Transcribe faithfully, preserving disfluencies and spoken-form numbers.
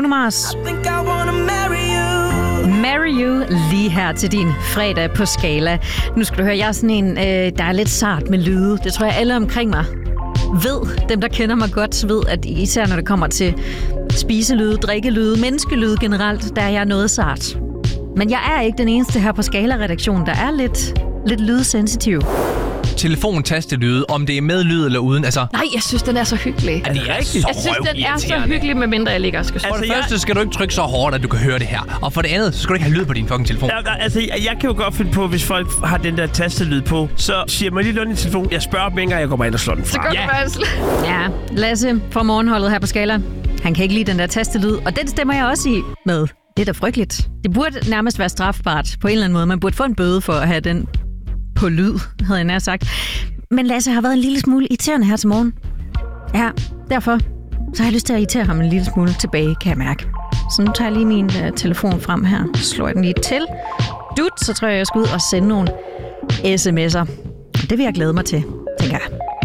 Bruno Mars. Marry You lige her til din fredag på Skala. Nu skal du høre, jeg er sådan en, øh, der er lidt sart med lyde. Det tror jeg alle omkring mig ved. Dem, der kender mig godt, ved, at især når det kommer til spiselyde, drikkelyde, menneskelyde generelt, der er jeg noget sart. Men jeg er ikke den eneste her på Skala-redaktionen, der er lidt, lidt lydsensitiv. Telefontastelyde, om det er med lyd eller uden. Altså, Nej, jeg synes, den er så hyggelig. er det rigtigt? Jeg synes, den er så hyggelig, med mindre jeg ligger og skal For sove. det første skal du ikke trykke så hårdt, at du kan høre det her. Og for det andet, så skal du ikke have lyd på din fucking telefon. Ja, altså, jeg, jeg kan jo godt finde på, hvis folk har den der tastelyd på, så siger man lige låne din telefon. Jeg spørger dem ikke, jeg går bare ind og slår den fra. Så gør Ja. du altså. Ja, Lasse fra morgenholdet her på Skala. Han kan ikke lide den der tastelyd, og den stemmer jeg også i med. Det er da frygteligt. Det burde nærmest være strafbart på en eller anden måde. Man burde få en bøde for at have den på lyd, havde jeg nær sagt. Men Lasse har været en lille smule irriterende her til morgen. Ja, derfor så har jeg lyst til at irritere ham en lille smule tilbage, kan jeg mærke. Så nu tager jeg lige min uh, telefon frem her. Så slår jeg den lige til. Dut, så tror jeg, jeg skal ud og sende nogle sms'er. Det vil jeg glæde mig til.